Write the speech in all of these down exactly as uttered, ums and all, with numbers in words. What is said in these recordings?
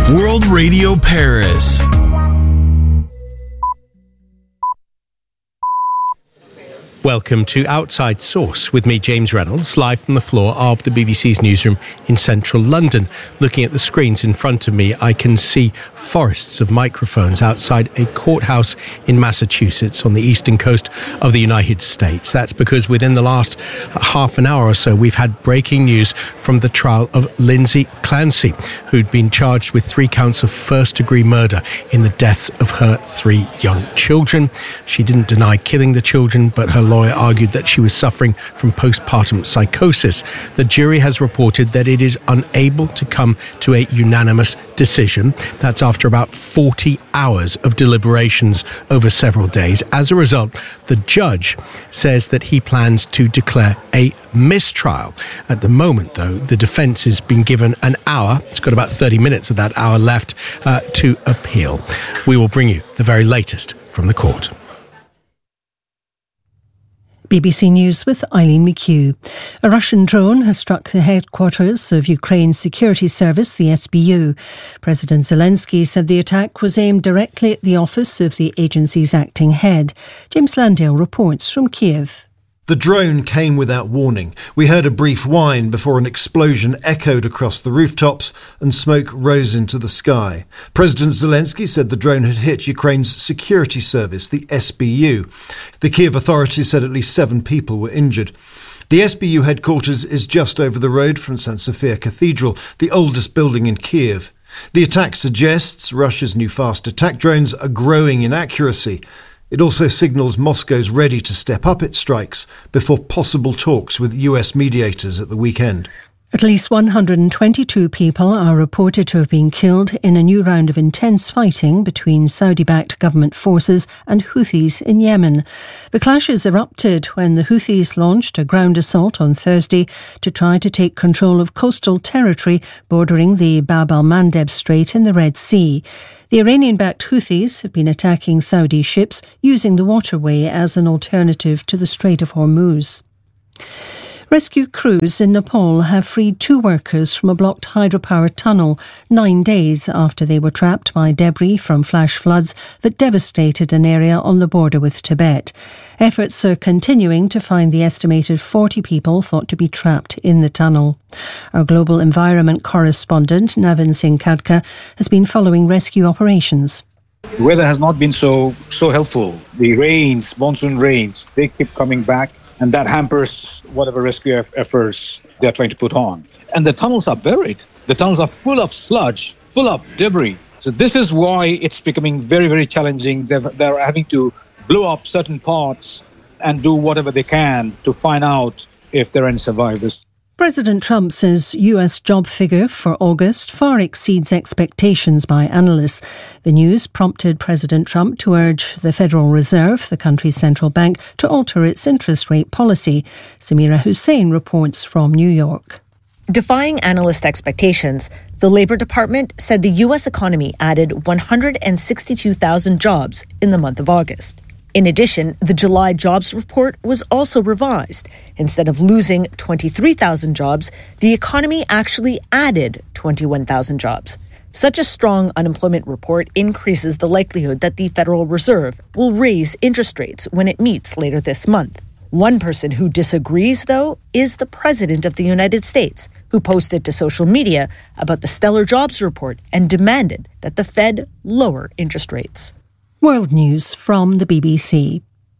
World Radio Paris. Welcome to Outside Source with me, James Reynolds, live from the floor of the B B C's newsroom in central London. Looking at the screens in front of me, I can see forests of microphones outside a courthouse in Massachusetts on the eastern coast of the United States. That's because within the last half an hour or so, we've had breaking news from the trial of Lindsay Clancy, who'd been charged with three counts of first-degree murder in the deaths of her three young children. She didn't deny killing the children, but her lawyer argued that she was suffering from postpartum psychosis. The jury has reported that it is unable to come to a unanimous decision. That's after about forty hours of deliberations over several days. As a result, the judge says that he plans to declare a mistrial. At the moment, though, the defence has been given an hour. It's got about thirty minutes of that hour left uh, to appeal. We will bring you the very latest from the court. B B C News with Eileen McHugh. A Russian drone has struck the headquarters of Ukraine's security service, the S B U. President Zelensky said the attack was aimed directly at the office of the agency's acting head. James Landale reports from Kiev. The drone came without warning. We heard a brief whine before an explosion echoed across the rooftops and smoke rose into the sky. President Zelensky said the drone had hit Ukraine's security service, the S B U. The Kiev authorities said at least seven people were injured. The S B U headquarters is just over the road from Saint Sophia Cathedral, the oldest building in Kiev. The attack suggests Russia's new fast attack drones are growing in accuracy. It also signals Moscow's ready to step up its strikes before possible talks with U S mediators at the weekend. At least one hundred twenty-two people are reported to have been killed in a new round of intense fighting between Saudi-backed government forces and Houthis in Yemen. The clashes erupted when the Houthis launched a ground assault on Thursday to try to take control of coastal territory bordering the Bab al-Mandeb Strait in the Red Sea. The Iranian-backed Houthis have been attacking Saudi ships using the waterway as an alternative to the Strait of Hormuz. Rescue crews in Nepal have freed two workers from a blocked hydropower tunnel nine days after they were trapped by debris from flash floods that devastated an area on the border with Tibet. Efforts are continuing to find the estimated forty people thought to be trapped in the tunnel. Our global environment correspondent, Navin Singh Khadka, has been following rescue operations. The weather has not been so so helpful. The rains, monsoon rains, they keep coming back. And that hampers whatever rescue efforts they're trying to put on. And the tunnels are buried. The tunnels are full of sludge, full of debris. So this is why it's becoming very, very challenging. They're, they're having to blow up certain parts and do whatever they can to find out if there are any survivors. President Trump says U S job figure for August far exceeds expectations by analysts. The news prompted President Trump to urge the Federal Reserve, the country's central bank, to alter its interest rate policy. Samira Hussain reports from New York. Defying analyst expectations, the Labor Department said the U S economy added one hundred sixty-two thousand jobs in the month of August. In addition, the July jobs report was also revised. Instead of losing twenty-three thousand jobs, the economy actually added twenty-one thousand jobs. Such a strong unemployment report increases the likelihood that the Federal Reserve will raise interest rates when it meets later this month. One person who disagrees, though, is the President of the United States, who posted to social media about the stellar jobs report and demanded that the Fed lower interest rates. World News from the B B C.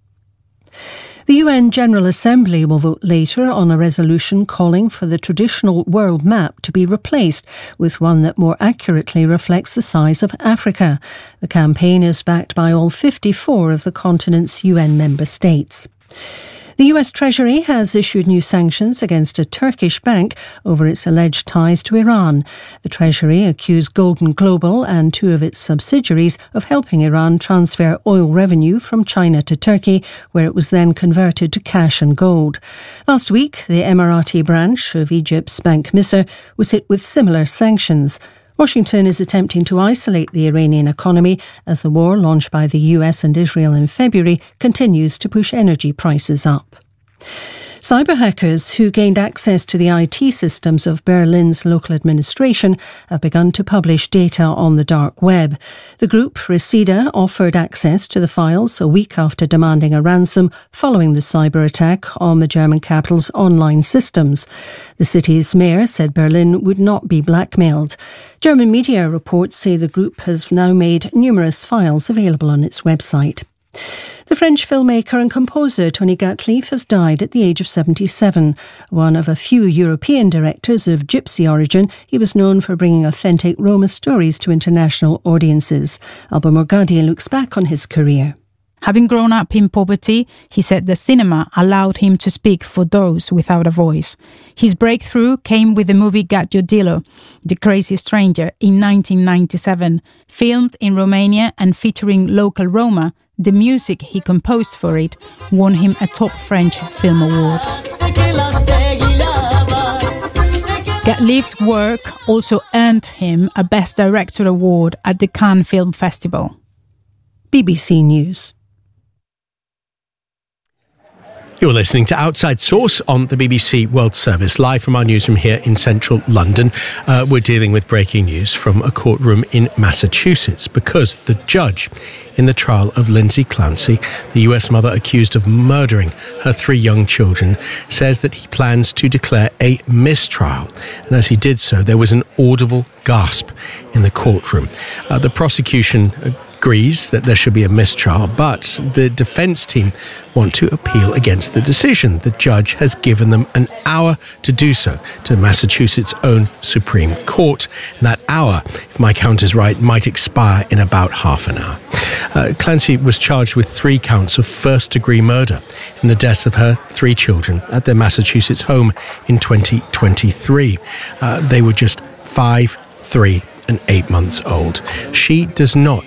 The U N General Assembly will vote later on a resolution calling for the traditional world map to be replaced with one that more accurately reflects the size of Africa. The campaign is backed by all fifty-four of the continent's U N member states. The U S Treasury has issued new sanctions against a Turkish bank over its alleged ties to Iran. The Treasury accused Golden Global and two of its subsidiaries of helping Iran transfer oil revenue from China to Turkey, where it was then converted to cash and gold. Last week, the Emirati branch of Egypt's Bank Misr was hit with similar sanctions. Washington is attempting to isolate the Iranian economy as the war launched by the U S and Israel in February continues to push energy prices up. Cyber hackers who gained access to the I T systems of Berlin's local administration have begun to publish data on the dark web. The group, Reseda, offered access to the files a week after demanding a ransom following the cyber attack on the German capital's online systems. The city's mayor said Berlin would not be blackmailed. German media reports say the group has now made numerous files available on its website. The French filmmaker and composer Tony Gatliff has died at the age of seventy-seven. One of a few European directors of gypsy origin, he was known for bringing authentic Roma stories to international audiences. Alba Morgadi looks back on his career. Having grown up in poverty, he said the cinema allowed him to speak for those without a voice. His breakthrough came with the movie Gaggiodillo, The Crazy Stranger, in nineteen ninety-seven. Filmed in Romania and featuring local Roma, the music he composed for it won him a top French film award. Gatliff's work also earned him a Best Director award at the Cannes Film Festival. B B C News. You're listening to Outside Source on the B B C World Service, live from our newsroom here in central London. Uh, we're dealing with breaking news from a courtroom in Massachusetts because the judge in the trial of Lindsay Clancy, the U S mother accused of murdering her three young children, says that he plans to declare a mistrial. And as he did so, there was an audible gasp in the courtroom. Uh, the prosecution agrees that there should be a mistrial, but the defence team want to appeal against the decision. The judge has given them an hour to do so to Massachusetts' own Supreme Court. And that hour, if my count is right, might expire in about half an hour. Uh, Clancy was charged with three counts of first-degree murder in the deaths of her three children at their Massachusetts home in twenty twenty-three. Uh, they were just five, three, and eight months old. She does not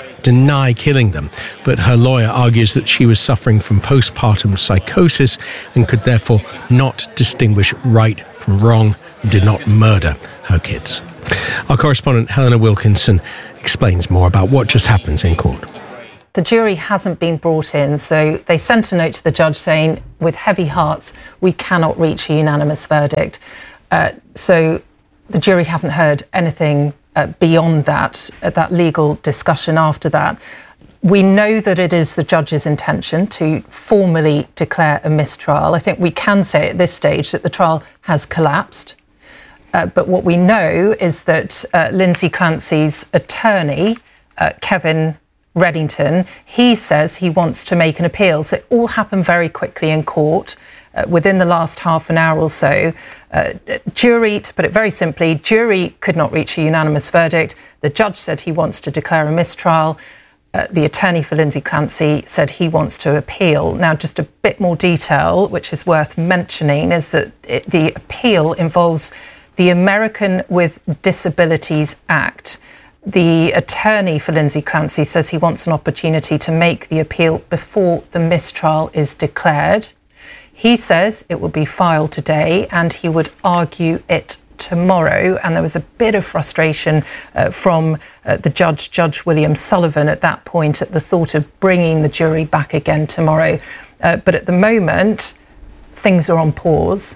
deny killing them, but her lawyer argues that she was suffering from postpartum psychosis and could therefore not distinguish right from wrong and did not murder her kids. Our correspondent Helena Wilkinson explains more about what just happens in court. The jury hasn't been brought in, so they sent a note to the judge saying, with heavy hearts, we cannot reach a unanimous verdict. Uh, so the jury haven't heard anything Uh, beyond that, uh, that legal discussion after that. We know that it is the judge's intention to formally declare a mistrial. I think we can say at this stage that the trial has collapsed. Uh, but what we know is that uh, Lindsay Clancy's attorney, uh, Kevin Reddington, he says he wants to make an appeal. So it all happened very quickly in court. Uh, within the last half an hour or so. Uh, jury, to put it very simply, jury could not reach a unanimous verdict. The judge said he wants to declare a mistrial. Uh, the attorney for Lindsay Clancy said he wants to appeal. Now, just a bit more detail, which is worth mentioning, is that it, the appeal involves the American with Disabilities Act. The attorney for Lindsay Clancy says he wants an opportunity to make the appeal before the mistrial is declared. He says it will be filed today and he would argue it tomorrow. And there was a bit of frustration uh, from uh, the judge, Judge William Sullivan, at that point at the thought of bringing the jury back again tomorrow. Uh, but at the moment, things are on pause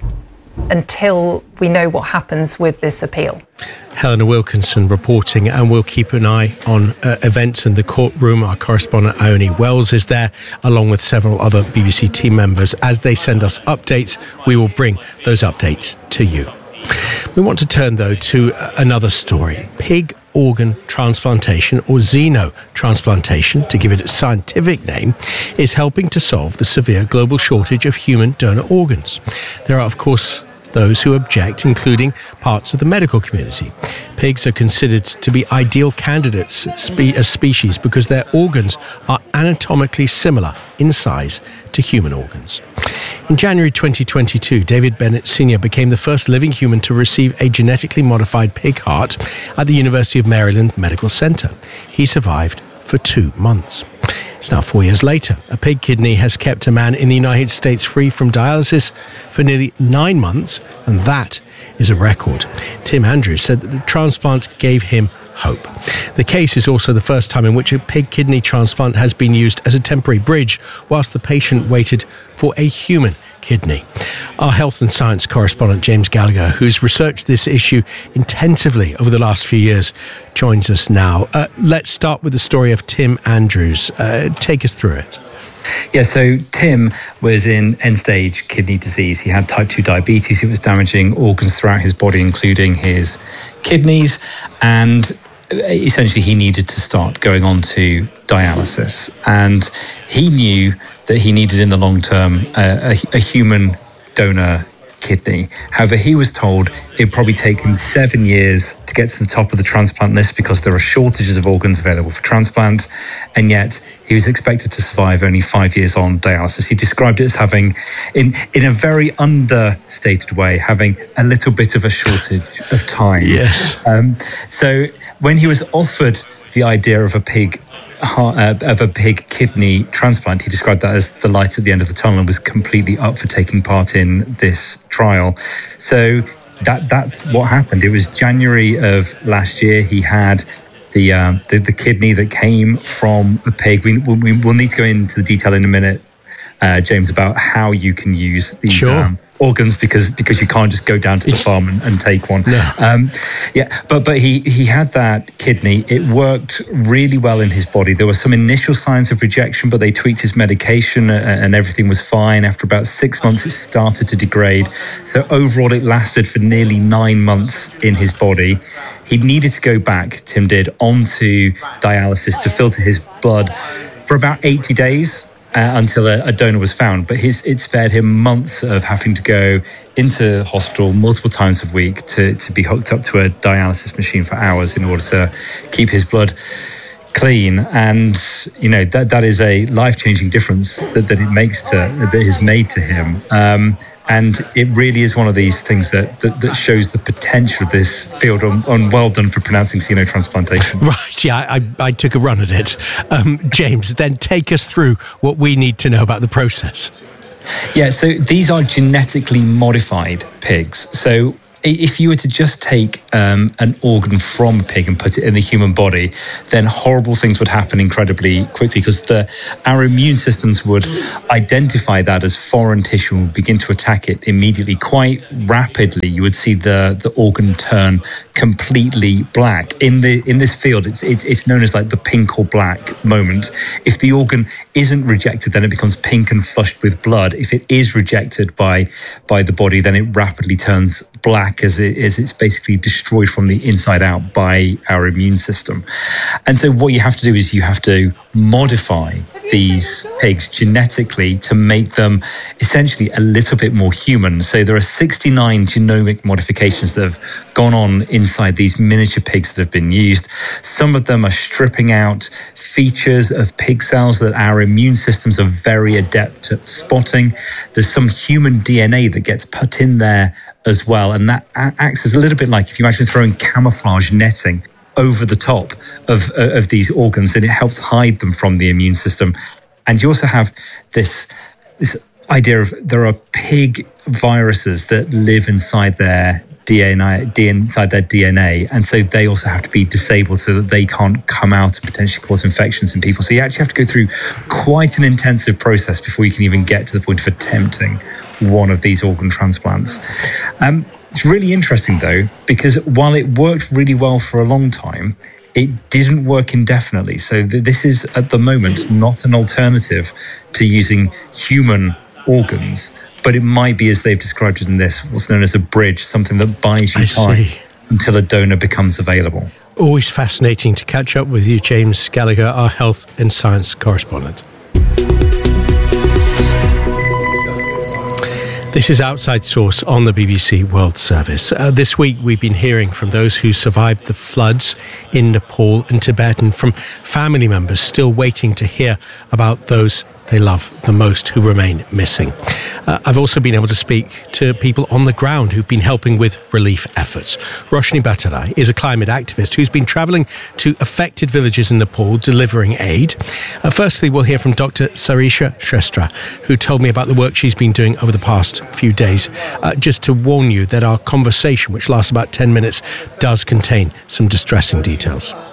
until we know what happens with this appeal. Helena Wilkinson reporting, and we'll keep an eye on uh, events in the courtroom. Our correspondent Ione Wells is there, along with several other B B C team members. As they send us updates, we will bring those updates to you. We want to turn, though, to another story. Pig organ transplantation, or xenotransplantation, to give it its scientific name, is helping to solve the severe global shortage of human donor organs. There are, of course, those who object, including parts of the medical community. Pigs are considered to be ideal candidates spe- as species because their organs are anatomically similar in size to human organs. In January twenty twenty-two, David Bennett Senior became the first living human to receive a genetically modified pig heart at the University of Maryland Medical Center. He survived for two months. It's now four years later. A pig kidney has kept a man in the United States free from dialysis for nearly nine months, and that is a record. Tim Andrews said that the transplant gave him hope. The case is also the first time in which a pig kidney transplant has been used as a temporary bridge whilst the patient waited for a human kidney. Our health and science correspondent James Gallagher, who's researched this issue intensively over the last few years, joins us now. Uh, let's start with the story of Tim Andrews. Uh, take us through it. Yeah, so Tim was in end-stage kidney disease. He had type two diabetes. It was damaging organs throughout his body, including his kidneys. And essentially, he needed to start going on to dialysis. And he knew that he needed, in the long term, uh, a, a human donor kidney. However, he was told it'd probably take him seven years to get to the top of the transplant list because there are shortages of organs available for transplant, and yet he was expected to survive only five years on dialysis. He described it as having, in, in a very understated way, having a little bit of a shortage of time. Yes. Um, so when he was offered the idea of a pig Uh, of a pig kidney transplant, he described that as the light at the end of the tunnel and was completely up for taking part in this trial. So that that's what happened. It was January of last year. He had the uh, the, the kidney that came from a pig. We, we we'll need to go into the detail in a minute, uh, James, about how you can use these sure. um, organs because because you can't just go down to the farm and, and take one. No. Um, yeah, but but he he had that kidney. It worked really well in his body. There were some initial signs of rejection, but they tweaked his medication and everything was fine. After about six months, it started to degrade. So overall, it lasted for nearly nine months in his body. He needed to go back, Tim did, onto dialysis to filter his blood for about eighty days. Uh, until a, a donor was found. But his, it spared him months of having to go into hospital multiple times a week to, to be hooked up to a dialysis machine for hours in order to keep his blood clean. And, you know, that that is a life-changing difference that, that it makes to, that is made to him. Um, And it really is one of these things that, that, that shows the potential of this field. On, on well done for pronouncing xenotransplantation. Right, yeah, I, I took a run at it. Um, James, then take us through what we need to know about the process. Yeah, so these are genetically modified pigs. So if you were to just take um, an organ from a pig and put it in the human body, then horrible things would happen incredibly quickly because the our immune systems would identify that as foreign tissue and would begin to attack it immediately. Quite rapidly, you would see the, the organ turn completely black. In the in this field, it's, it's it's known as like the pink or black moment. If the organ isn't rejected, then it becomes pink and flushed with blood. If it is rejected by by the body, then it rapidly turns black as it is it's basically destroyed from the inside out by our immune system. And so what you have to do is you have to modify these pigs genetically to make them essentially a little bit more human. So there are sixty-nine genomic modifications that have gone on inside these miniature pigs that have been used. Some of them are stripping out features of pig cells that our immune systems are very adept at spotting. There's some human D N A that gets put in there as well. And that acts as a little bit like if you imagine throwing camouflage netting over the top of, uh, of these organs, and it helps hide them from the immune system. And you also have this, this idea of there are pig viruses that live inside their D N A, inside their D N A, and so they also have to be disabled so that they can't come out and potentially cause infections in people. So you actually have to go through quite an intensive process before you can even get to the point of attempting one of these organ transplants. Um, it's really interesting, though, because while it worked really well for a long time, it didn't work indefinitely. So th- this is, at the moment, not an alternative to using human organs, but it might be, as they've described it in this, what's known as a bridge, something that buys you I time see. until a donor becomes available. Always fascinating to catch up with you, James Gallagher, our health and science correspondent. This is Outside Source on the B B C World Service. Uh, this week we've been hearing from those who survived the floods in Nepal and Tibet, and from family members still waiting to hear about those they love the most who remain missing. Uh, I've also been able to speak to people on the ground who've been helping with relief efforts. Roshni Bhattarai is a climate activist who's been travelling to affected villages in Nepal delivering aid. Uh, firstly, we'll hear from Doctor Sarisha Shrestha, who told me about the work she's been doing over the past few days. Uh, just to warn you that our conversation, which lasts about ten minutes, does contain some distressing details.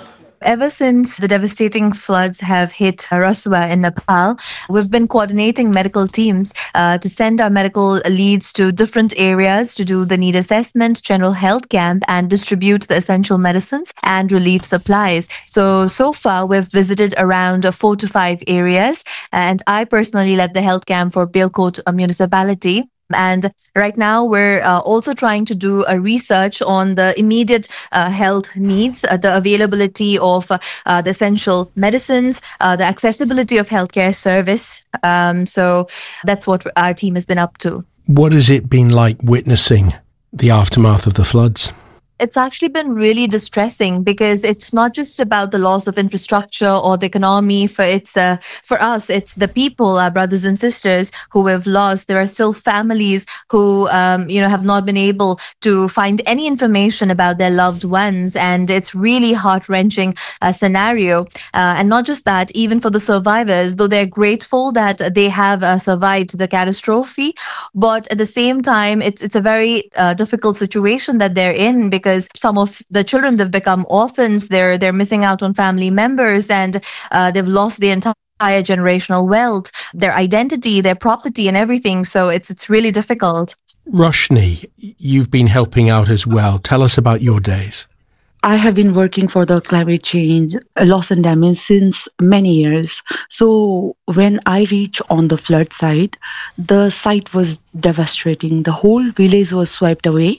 Ever since the devastating floods have hit Rasua in Nepal, we've been coordinating medical teams uh, to send our medical leads to different areas to do the need assessment, general health camp, and distribute the essential medicines and relief supplies. So, so far, we've visited around four to five areas, and I personally led the health camp for Belkot municipality. And right now, we're uh, also trying to do a research on the immediate uh, health needs, uh, the availability of uh, the essential medicines, uh, the accessibility of healthcare service. Um, so that's what our team has been up to. What has it been like witnessing the aftermath of the floods? It's actually been really distressing because it's not just about the loss of infrastructure or the economy. For it's uh, for us, it's the people, our brothers and sisters who we've lost. There are still families who, um, you know, have not been able to find any information about their loved ones, and it's really heart-wrenching uh, scenario. Uh, and not just that, even for the survivors, though they're grateful that they have uh, survived the catastrophe, but at the same time, it's it's a very uh, difficult situation that they're in because. Because some of the children, they've become orphans, they're they're missing out on family members, and uh, they've lost the entire generational wealth, their identity, their property, and everything. So it's it's really difficult. Roshni, you've been helping out as well. Tell us about your days. I have been working for the climate change loss and damage since many years. So when I reached on the flood site, the site was devastating. The whole village was swept away.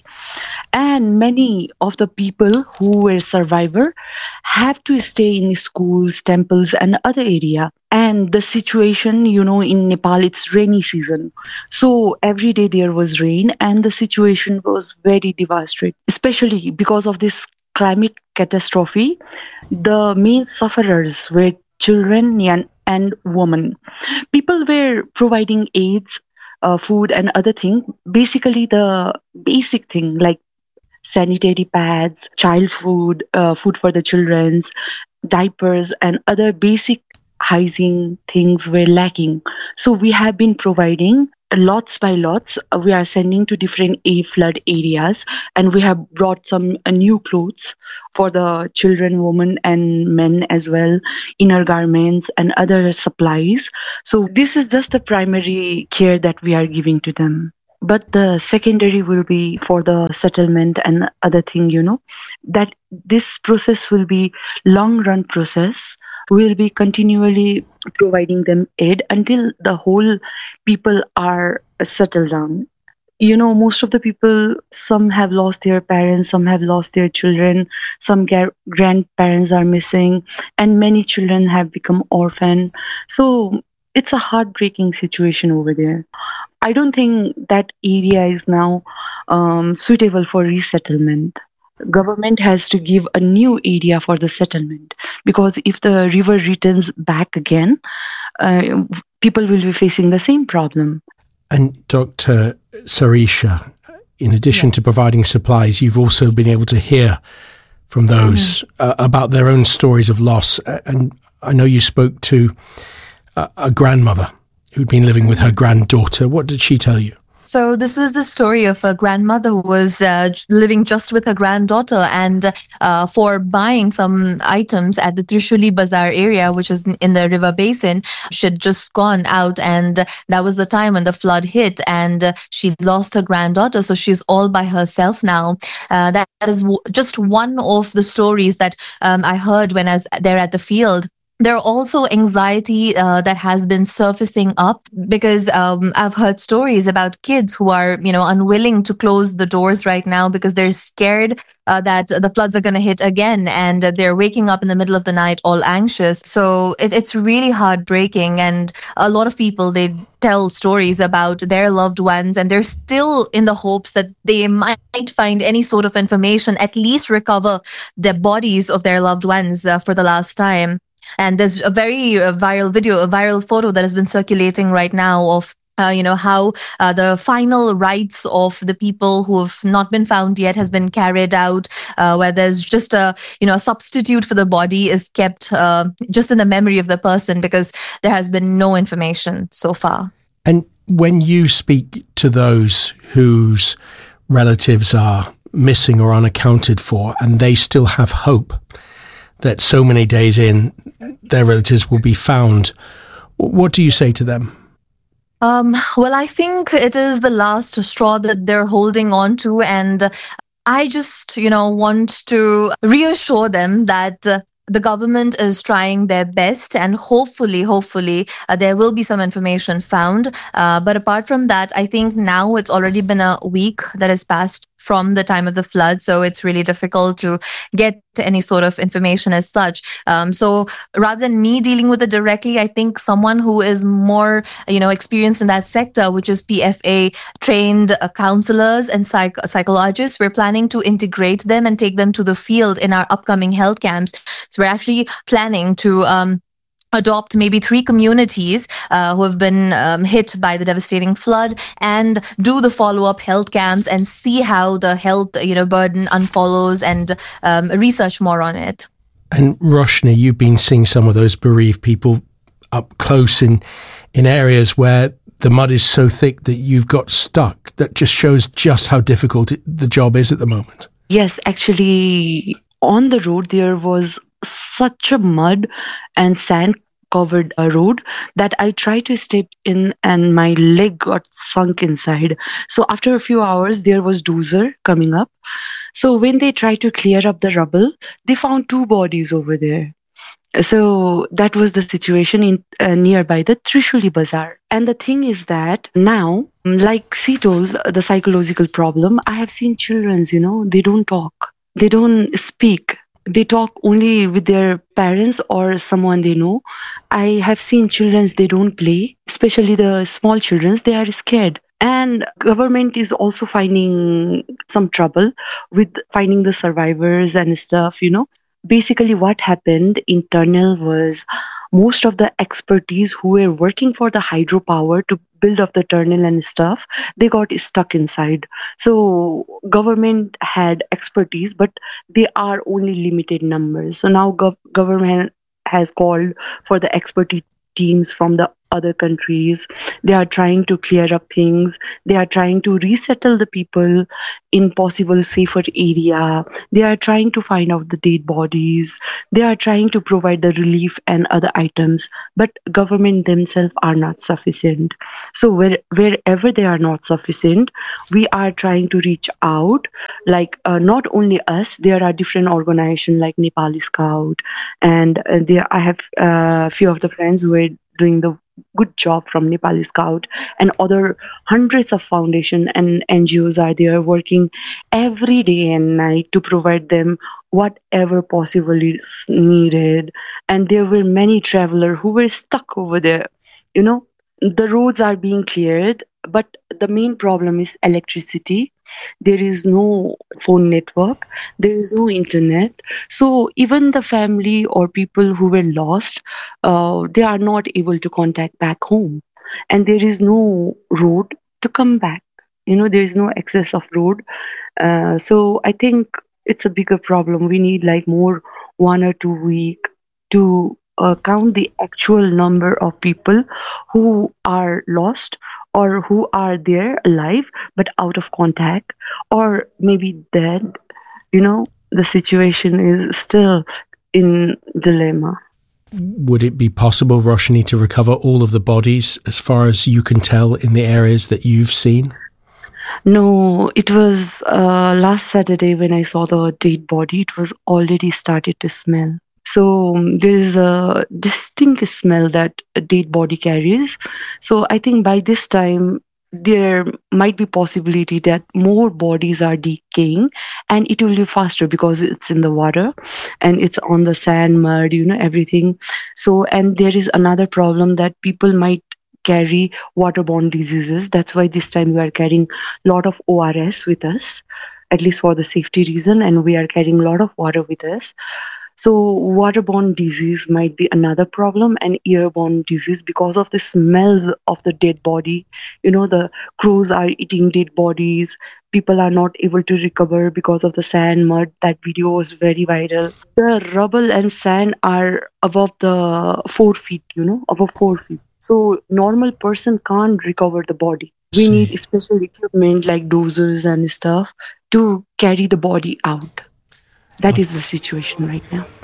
And many of the people who were survivors have to stay in schools, temples, and other area. And the situation, you know, in Nepal, it's rainy season. So every day there was rain, and the situation was very devastating, especially because of this climate catastrophe. The main sufferers were children and, and women. People were providing aids, uh, food, and other things. Basically, the basic thing like sanitary pads, child food, uh, food for the children's, diapers, and other basic hygiene things were lacking. So we have been providing lots by lots. We are sending to different A flood areas, and we have brought some uh, new clothes for the children, women, and men as well, inner garments and other supplies. So this is just the primary care that we are giving to them. But the secondary will be for the settlement and other thing, you know, that this process will be long run process. We will be continually providing them aid until the whole people are settled down. You know, most of the people, some have lost their parents, some have lost their children, some gar- grandparents are missing, and many children have become orphan. So it's a heartbreaking situation over there. I don't think that area is now um, suitable for resettlement. Government has to give a new area for the settlement, because if the river returns back again, uh, people will be facing the same problem. And Doctor Sarisha, in addition yes. to providing supplies, you've also been able to hear from those mm-hmm. uh, about their own stories of loss. And I know you spoke to a, a grandmother who'd been living with her granddaughter. What did she tell you? So this was the story of a grandmother who was uh, living just with her granddaughter, and uh, for buying some items at the Trishuli Bazaar area, which was in the river basin, she had just gone out, and that was the time when the flood hit, and uh, she lost her granddaughter. So she's all by herself now. Uh, that, that is w- just one of the stories that um, I heard when I was there at the field. There are also anxiety uh, that has been surfacing up because um, I've heard stories about kids who are, you know, unwilling to close the doors right now because they're scared uh, that the floods are going to hit again, and they're waking up in the middle of the night all anxious. So it, it's really heartbreaking, and a lot of people, they tell stories about their loved ones, and they're still in the hopes that they might find any sort of information, at least recover the bodies of their loved ones uh, for the last time. And there's a very uh, viral video, a viral photo that has been circulating right now of, uh, you know, how uh, the final rites of the people who have not been found yet has been carried out, uh, where there's just a, you know, a substitute for the body is kept uh, just in the memory of the person, because there has been no information so far. And when you speak to those whose relatives are missing or unaccounted for, and they still have hope that so many days in, their relatives will be found. What do you say to them? Um, well, I think it is the last straw that they're holding on to. And I just, you know, want to reassure them that uh, the government is trying their best, and hopefully, hopefully, uh, there will be some information found. Uh, but apart from that, I think now it's already been a week that has passed from the time of the flood, so it's really difficult to get any sort of information as such. Um, so rather than me dealing with it directly, I think someone who is more, you know, experienced in that sector, which is P F A trained uh, counselors and psych- psychologists, we're planning to integrate them and take them to the field in our upcoming health camps. So we're actually planning to um, adopt maybe three communities uh, who have been um, hit by the devastating flood, and do the follow-up health camps and see how the health, you know, burden unfollows, and um, research more on it. And Roshni, you've been seeing some of those bereaved people up close in in areas where the mud is so thick that you've got stuck. That just shows just how difficult it, the job is at the moment. Yes, actually, on the road there was such a mud and sand covered a road that I tried to step in and my leg got sunk inside. So after a few hours, there was dozer coming up. So when they tried to clear up the rubble, they found two bodies over there. So that was the situation in uh, nearby the Trishuli Bazaar. And the thing is that now, like she told, the psychological problem, I have seen children, you know, they don't talk, they don't speak. They talk only with their parents or someone they know. I have seen children, they don't play, especially the small children, they are scared. And government is also finding some trouble with finding the survivors and stuff, you know. Basically what happened in tunnel was most of the expertise who were working for the hydropower to build up the tunnel and stuff, they got stuck inside. So government had expertise, but they are only limited numbers. So now gov- government has called for the expertise teams from the other countries. They are trying to clear up things. They are trying to resettle the people in possible safer area. They are trying to find out the dead bodies. They are trying to provide the relief and other items, but government themselves are not sufficient. So where, wherever they are not sufficient, we are trying to reach out. Like uh, not only us, there are different organizations like Nepali Scout, and uh, there I have a uh, few of the friends who are doing the good job from Nepali Scout, and other hundreds of foundation and N G Os are there working every day and night to provide them whatever possible is needed. And there were many travelers who were stuck over there. You know, the roads are being cleared, but the main problem is electricity. There is no phone network. There is no internet. So even the family or people who were lost, uh, they are not able to contact back home. And there is no road to come back. You know, there is no access of road. Uh, so I think it's a bigger problem. We need like more one or two week to uh, count the actual number of people who are lost, or who are there alive but out of contact, or maybe dead. You know, the situation is still in dilemma. Would it be possible, Roshni, to recover all of the bodies as far as you can tell in the areas that you've seen? No, it was uh, last Saturday when I saw the dead body, it was already started to smell. So um, there is a distinct smell that a dead body carries. So I think by this time, there might be possibility that more bodies are decaying, and it will be faster because it's in the water and it's on the sand, mud, you know, everything. So, and there is another problem that people might carry waterborne diseases. That's why this time we are carrying a lot of O R S with us, at least for the safety reason, and we are carrying a lot of water with us. So waterborne disease might be another problem, and airborne disease because of the smells of the dead body. You know, the crows are eating dead bodies. People are not able to recover because of the sand, mud. That video was very viral. The rubble and sand are above the four feet, you know, above four feet. So normal person can't recover the body. We need special equipment like dozers and stuff to carry the body out. That is the situation right now.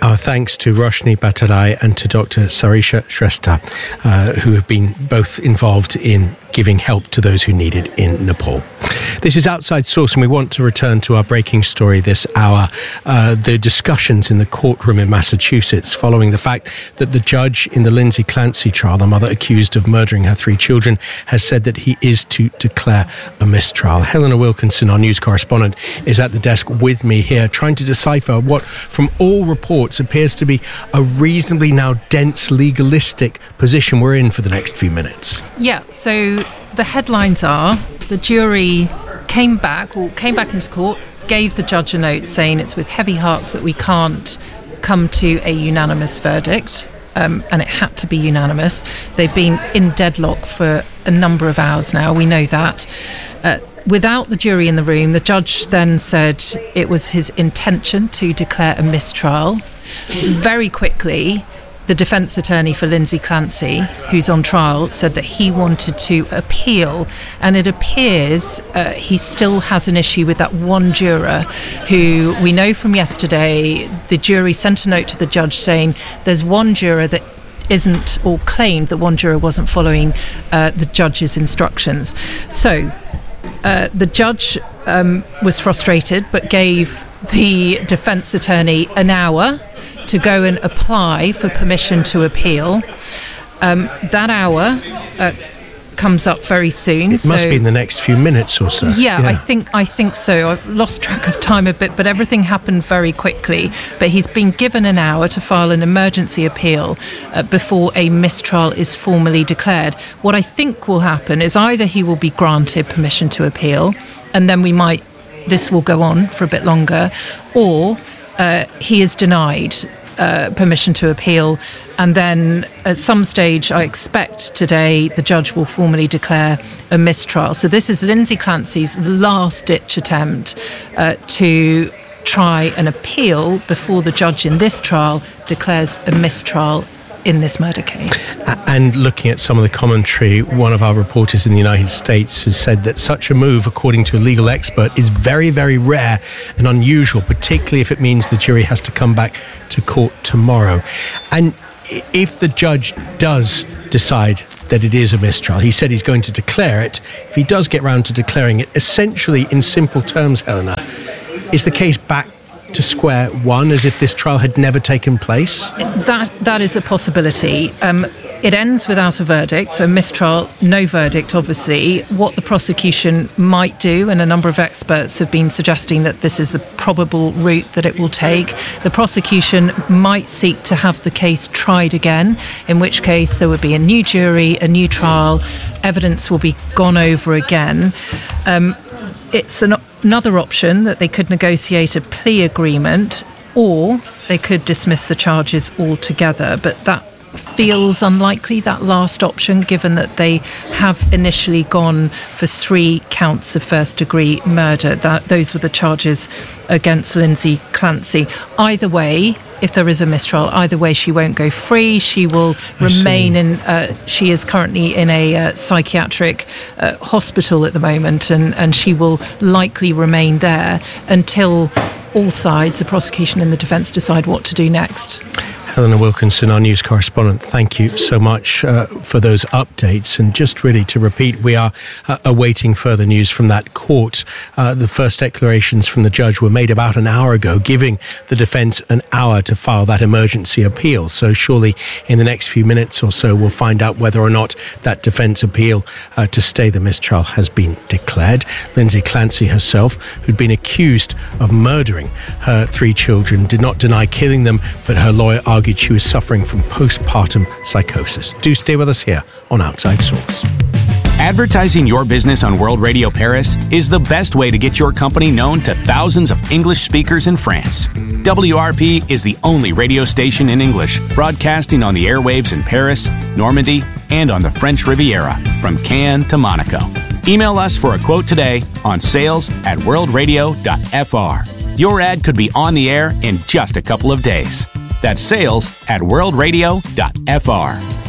Our thanks to Roshni Bhattarai and to Doctor Sarisha Shrestha, uh, who have been both involved in giving help to those who need it in Nepal. This is Outside Source, and we want to return to our breaking story this hour, uh, the discussions in the courtroom in Massachusetts following the fact that the judge in the Lindsay Clancy trial, the mother accused of murdering her three children, has said that he is to declare a mistrial. Helena Wilkinson, our news correspondent, is at the desk with me here, trying to decipher what, from all reports, appears to be a reasonably now dense legalistic position we're in for the next few minutes. Yeah, so the headlines are the jury came back or came back into court, gave the judge a note saying it's with heavy hearts that we can't come to a unanimous verdict, um, and it had to be unanimous. They've been in deadlock for a number of hours now, we know that. Uh, without the jury in the room, the judge then said it was his intention to declare a mistrial. Very quickly, the defence attorney for Lindsay Clancy, who's on trial, said that he wanted to appeal, and it appears uh, he still has an issue with that one juror who we know from yesterday, the jury sent a note to the judge saying there's one juror that isn't, or claimed that one juror wasn't following uh, the judge's instructions. So uh, the judge um, was frustrated but gave the defence attorney an hour to go and apply for permission to appeal. Um, that hour uh, comes up very soon. It so, must be in the next few minutes or so. Yeah, yeah, I think I think so. I've lost track of time a bit, but everything happened very quickly. But he's been given an hour to file an emergency appeal uh, before a mistrial is formally declared. What I think will happen is either he will be granted permission to appeal, and then we might, this will go on for a bit longer, or Uh, he is denied uh, permission to appeal, and then at some stage, I expect today, the judge will formally declare a mistrial. So this is Lindsay Clancy's last-ditch attempt uh, to try and appeal before the judge in this trial declares a mistrial in this murder case. And looking at some of the commentary, one of our reporters in the United States has said that such a move, according to a legal expert, is very, very rare and unusual, particularly if it means the jury has to come back to court tomorrow. And if the judge does decide that it is a mistrial, he said he's going to declare it. If he does get round to declaring it, essentially, in simple terms, Helena, is the case back to square one, as if this trial had never taken place? That that is a possibility. Um, it ends without a verdict, so mistrial, no verdict, obviously. What the prosecution might do, and a number of experts have been suggesting that this is the probable route that it will take, the prosecution might seek to have the case tried again, in which case there would be a new jury, a new trial, evidence will be gone over again. Um, It's an, another option that they could negotiate a plea agreement, or they could dismiss the charges altogether. But that feels unlikely, that last option, given that they have initially gone for three counts of first-degree murder. That, those were the charges against Lindsay Clancy. Either way, if there is a mistrial, either way, she won't go free. She will I remain see. in. Uh, she is currently in a uh, psychiatric uh, hospital at the moment, and, and she will likely remain there until all sides, the prosecution and the defence, decide what to do next. Helena Wilkinson, our news correspondent, thank you so much uh, for those updates. And just really to repeat, we are uh, awaiting further news from that court. Uh, the first declarations from the judge were made about an hour ago, giving the defence an hour to file that emergency appeal. So surely in the next few minutes or so, we'll find out whether or not that defence appeal uh, to stay the mistrial has been declared. Lindsay Clancy herself, who'd been accused of murdering her three children, did not deny killing them, but her lawyer argued she was suffering from postpartum psychosis. Do stay with us here on Outside Source. Advertising your business on World Radio Paris is the best way to get your company known to thousands of English speakers in France. W R P is the only radio station in English broadcasting on the airwaves in Paris, Normandy, and on the French Riviera, from Cannes to Monaco. Email us for a quote today on sales at worldradio dot f r. Your ad could be on the air in just a couple of days. That's sales at worldradio dot f r.